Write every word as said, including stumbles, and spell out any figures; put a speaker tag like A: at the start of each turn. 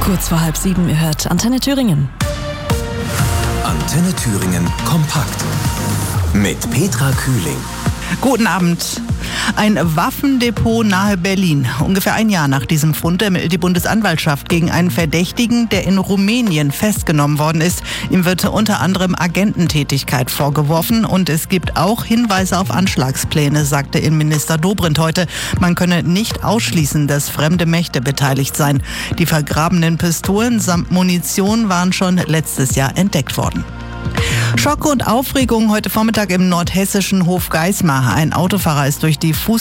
A: Kurz vor halb sieben, ihr hört Antenne Thüringen.
B: Antenne Thüringen kompakt mit Petra Kühling.
C: Guten Abend. Ein Waffendepot nahe Berlin. Ungefähr ein Jahr nach diesem Fund ermittelt die Bundesanwaltschaft gegen einen Verdächtigen, der in Rumänien festgenommen worden ist. Ihm wird unter anderem Agententätigkeit vorgeworfen und es gibt auch Hinweise auf Anschlagspläne, sagte Innenminister Dobrindt heute. Man könne nicht ausschließen, dass fremde Mächte beteiligt seien. Die vergrabenen Pistolen samt Munition waren schon letztes Jahr entdeckt worden. Schock und Aufregung heute Vormittag im nordhessischen Hofgeismar. Ein Autofahrer ist durch die Fuß